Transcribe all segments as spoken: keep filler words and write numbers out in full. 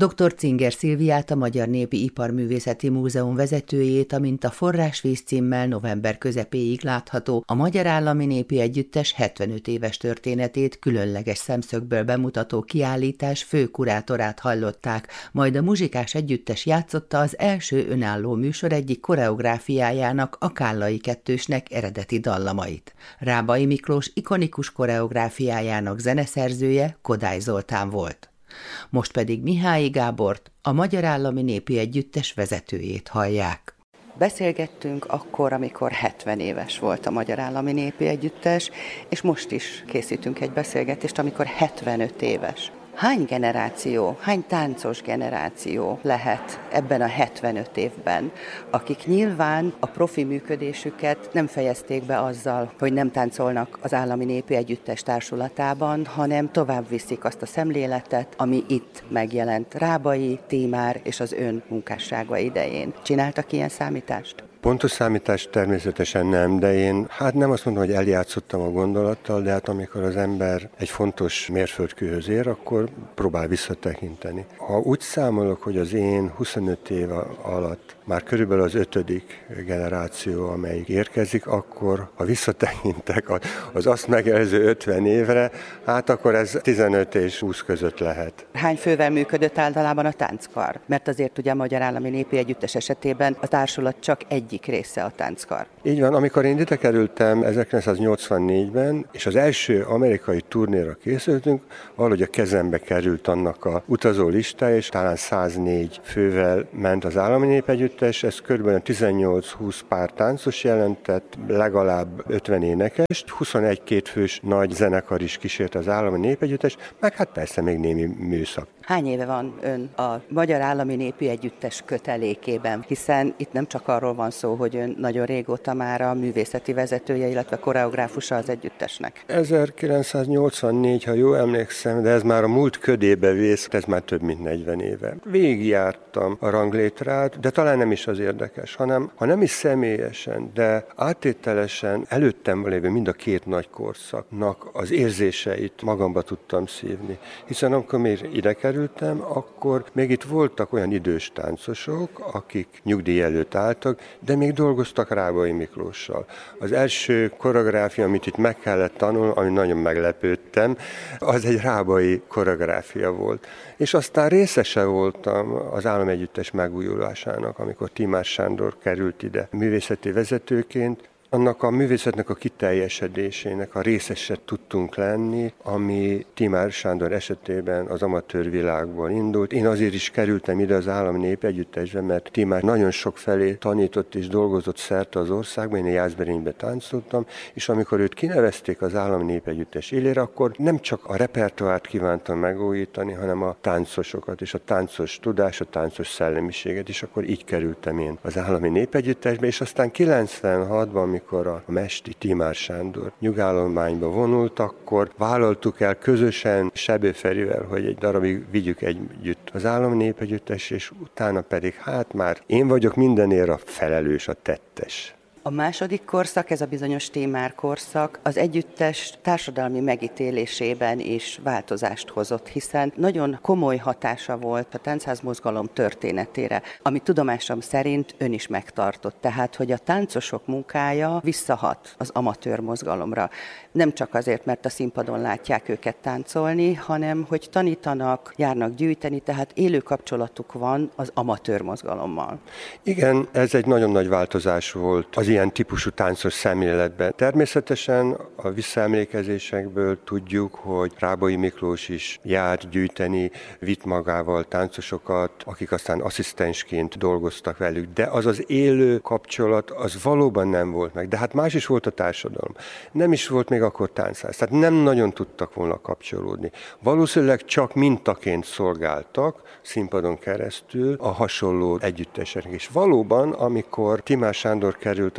dr. Cinger Szilviát, a Magyar Népi Iparművészeti Múzeum vezetőjét, amint a Forrásvíz címmel november közepéig látható a Magyar Állami Népi Együttes hetvenöt éves történetét különleges szemszögből bemutató kiállítás főkurátorát hallották, majd a Muzsikás Együttes játszotta az első önálló műsor egyik koreográfiájának, a Kállai Kettősnek eredeti dallamait. Rábai Miklós ikonikus koreográfiájának zeneszerzője Kodály Zoltán volt. Most pedig Mihály Gábort, a Magyar Állami Népi Együttes vezetőjét hallják. Beszélgettünk akkor, amikor hetven éves volt a Magyar Állami Népi Együttes, és most is készítünk egy beszélgetést, amikor hetvenöt éves. Hány generáció, hány táncos generáció lehet ebben a hetvenöt évben, akik nyilván a profi működésüket nem fejezték be azzal, hogy nem táncolnak az Állami Népi Együttes társulatában, hanem tovább viszik azt a szemléletet, ami itt megjelent Rábai, Tímár és az ön munkássága idején. Csináltak ilyen számítást? Pontos számítást természetesen nem, de én hát nem azt mondom, hogy eljátszottam a gondolattal, de hát amikor az ember egy fontos mérföldkőhöz ér, akkor próbál visszatekinteni. Ha úgy számolok, hogy az én huszonöt év alatt már körülbelül az ötödik generáció, amelyik érkezik, akkor ha visszatekintek az azt megelőző ötven évre, hát akkor ez tizenöt és húsz között lehet. Hány fővel működött általában a tánckar? Mert azért ugye a Magyar Állami Népi Együttes esetében a társulat csak egyik része a tánckar. Így van, amikor én ide kerültem ezerkilencszáznyolcvannégyben, és az első amerikai turnéra készültünk, valahogy a kezembe került annak a utazó listája, és talán száznégy fővel ment az Állami Népi Együttes, ez körülbelül tizennyolc-húsz pár táncos jelentett, legalább ötven énekest, huszonegy kétfős nagy zenekar is kísért az Állami Népi Együttes, meg hát persze még némi műszak. Hány éve van ön a Magyar Állami Népi Együttes kötelékében? Hiszen itt nem csak arról van szó, hogy ön nagyon régóta már a művészeti vezetője, illetve koreográfusa az együttesnek. ezerkilencszáznyolcvannégy, ha jól emlékszem, de ez már a múlt ködébe vész, ez már több mint negyven éve. Végigjártam a ranglétrát, de talán nem is az érdekes, hanem ha nem is személyesen, de áttételesen előttem lévő mind a két nagy korszaknak az érzéseit magamba tudtam szívni. Hiszen amikor még ide kerültem, akkor még itt voltak olyan idős táncosok, akik nyugdíj előtt álltak, de még dolgoztak Rábai Miklóssal. Az első koreográfia, amit itt meg kellett tanulni, ami nagyon meglepődtem, az egy rábai koreográfia volt. És aztán részese voltam az Állami Együttes megújulásának, amikor Tímár Sándor került ide művészeti vezetőként. Annak a művészetnek a kiteljesedésének a részese tudtunk lenni, ami Tímár Sándor esetében az amatőr világból indult. Én azért is kerültem ide az Állami Népi Együttesbe, mert Tímár nagyon sok felé tanított és dolgozott szerte az országban, én a Jászberénybe táncoltam, és amikor őt kinevezték az Állami Népi Együttes élére, akkor nem csak a repertoárt kívántam megújítani, hanem a táncosokat és a táncos tudás, a táncos szellemiséget, és akkor így kerültem én az Állami Népi Együttesbe, és aztán kilencvenhatban, amikor a mesti Tímár Sándor nyugállományba vonult, akkor vállaltuk el közösen Sebő Ferivel, hogy egy darabig vigyük együtt az Állami Népi Együttes, és utána pedig hát már én vagyok mindenért a felelős, a tettes. A második korszak, ez a bizonyos Tímár korszak, az együttes társadalmi megítélésében is változást hozott, hiszen nagyon komoly hatása volt a táncházmozgalom történetére, ami tudomásom szerint ön is megtartott. Tehát, hogy a táncosok munkája visszahat az amatőr mozgalomra. Nem csak azért, mert a színpadon látják őket táncolni, hanem hogy tanítanak, járnak gyűjteni, tehát élő kapcsolatuk van az amatőr mozgalommal. Igen, ez egy nagyon nagy változás volt az ilyen típusú táncos szemléletben. Természetesen a visszaemlékezésekből tudjuk, hogy Rábai Miklós is járt gyűjteni, vitt magával táncosokat, akik aztán asszisztensként dolgoztak velük, de az az élő kapcsolat, az valóban nem volt meg. De hát más is volt a társadalom. Nem is volt még akkor táncház, tehát nem nagyon tudtak volna kapcsolódni. Valószínűleg csak mintaként szolgáltak színpadon keresztül a hasonló együtteseknek. És valóban, amikor Tímár Sándor került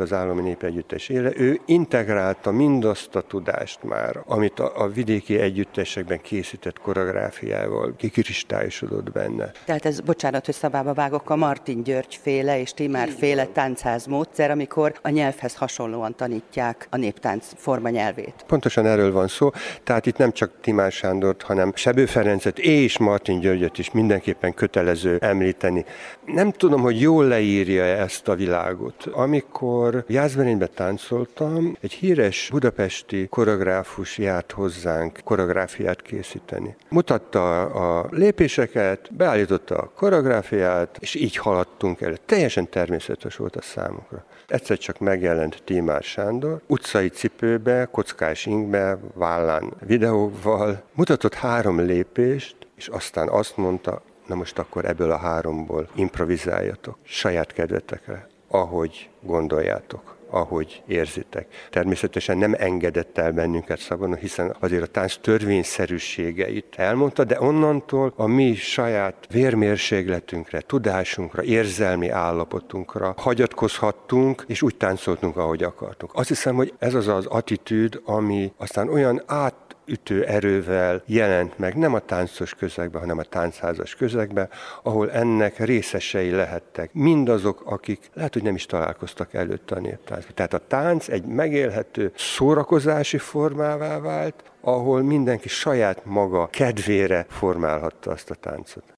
az Állami Népegyüttes éle, ő integrálta mindazt a tudást már, amit a, a vidéki együttesekben készített koreográfiával kikristályosodott benne. Tehát ez, bocsánat, hogy szabába vágok, a Martin György féle és Timár féle táncház módszer, amikor a nyelvhez hasonlóan tanítják a néptánc formanyelvét. Pontosan erről van szó, tehát itt nem csak Timár Sándort, hanem Sebő Ferencet és Martin Györgyöt is mindenképpen kötelező említeni. Nem tudom, hogy jól leírja ezt a világot. Amikor Jászberényben táncoltam, egy híres budapesti koreográfus járt hozzánk koreográfiát készíteni. Mutatta a lépéseket, beállította a koreográfiát, és így haladtunk el. Teljesen természetes volt a számukra. Egyszer csak megjelent Timár Sándor, utcai cipőbe, kockás ingbe, vállán videóval, mutatott három lépést, és aztán azt mondta, na most akkor ebből a háromból improvizáljatok saját kedvetekre, ahogy gondoljátok, ahogy érzitek. Természetesen nem engedett el bennünket szabadon, hiszen azért a tánc törvényszerűségeit elmondta, de onnantól a mi saját vérmérsékletünkre, tudásunkra, érzelmi állapotunkra hagyatkozhattunk, és úgy táncoltunk, ahogy akartunk. Azt hiszem, hogy ez az az attitűd, ami aztán olyan át ütő erővel jelent meg, nem a táncos közegben, hanem a táncházas közegben, ahol ennek részesei lehettek. Mindazok, akik lehet, hogy nem is találkoztak előtte a néptáncban. Tehát a tánc egy megélhető szórakozási formává vált, ahol mindenki saját maga kedvére formálhatta azt a táncot.